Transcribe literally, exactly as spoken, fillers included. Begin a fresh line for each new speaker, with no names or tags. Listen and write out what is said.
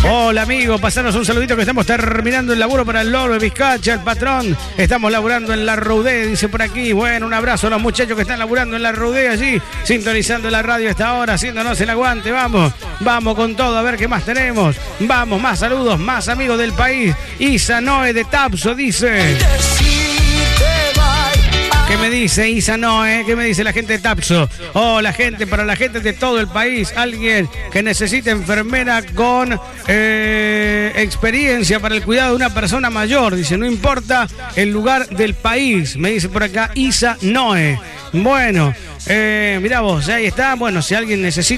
Hola amigo, pasanos un saludito que estamos terminando el laburo para el Loro de Vizcacha, el patrón. Estamos laburando en la Roudé, dice por aquí. Bueno, un abrazo a los muchachos que están laburando en la Roudé allí, sintonizando la radio a esta hora, haciéndonos el aguante. Vamos, vamos con todo, a ver qué más tenemos. Vamos, más saludos, más amigos del país. Isa Noe de Tapso dice... ¿Qué me dice Isa Noe? ¿Qué me dice la gente de Tapso? Oh, la gente, para la gente de todo el país. Alguien que necesite enfermera con eh, experiencia para el cuidado de una persona mayor. Dice, no importa el lugar del país. Me dice por acá Isa Noe. Bueno, eh, mirá vos, ahí está. Bueno, si alguien necesita